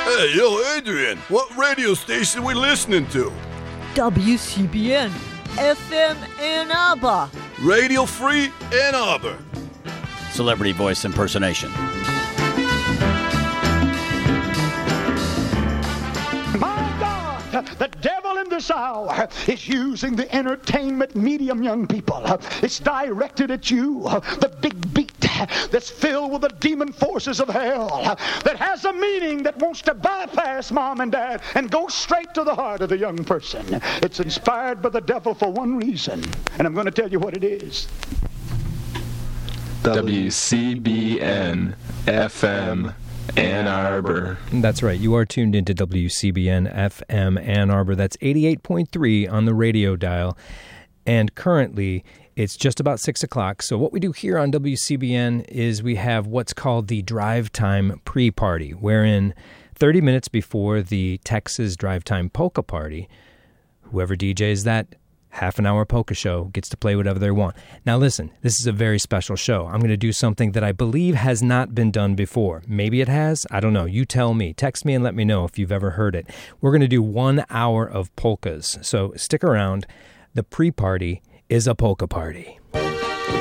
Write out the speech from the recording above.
Hey, yo, Adrian, what radio station we listening to? WCBN, FM Ann Arbor. Radio Free Ann Arbor. Celebrity voice impersonation. The devil in this hour is using the entertainment medium, young people. It's directed at you. The big beat that's filled with the demon forces of hell, that has a meaning that wants to bypass mom and dad and go straight to the heart of the young person. It's inspired by the devil for one reason, and I'm going to tell you what it is. WCBN FM Ann Arbor. That's right. You are tuned into WCBN FM Ann Arbor. That's 88.3 on the radio dial. And currently, it's just about 6 o'clock. So what we do here on WCBN is we have what's called the Drive Time Pre-Party, wherein 30 minutes before the Texas Drive Time Polka Party, whoever DJs that half-an-hour polka show gets to play whatever they want. Now listen, this is a very special show. I'm going to do something that I believe has not been done before. Maybe it has. I don't know. You tell me. Text me and let me know if you've ever heard it. We're going to do 1 hour of polkas. So stick around. The pre-party is a polka party.